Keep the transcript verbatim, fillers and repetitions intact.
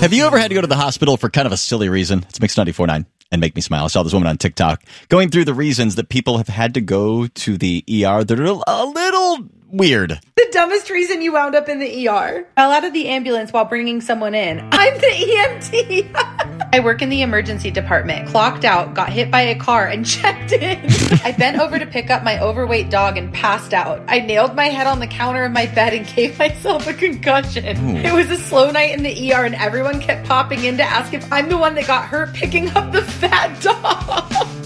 Have you ever had to go to the hospital for kind of a silly reason? It's Mix ninety-four point nine and Make Me Smile. I saw this woman on TikTok going through the reasons that people have had to go to the E R that are a little weird. The dumbest reason you wound up in the E R. Fell out of the ambulance while bringing someone in. I'm the E M T. I work in the emergency department. Clocked out, got hit by a car, and checked in. I bent over to pick up my overweight dog and passed out. I nailed my head on the counter of my bed and gave myself a concussion. Ooh. It was a slow night in the E R, and everyone kept popping in to ask if I'm the one that got hurt picking up the fat dog.